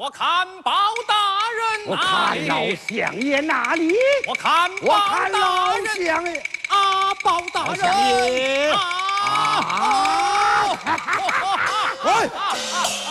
我看包大人我哪里？ 看老相爷哪里？ 我看我包看大老人相爷啊，包大老人相爷啊！ 啊！喂！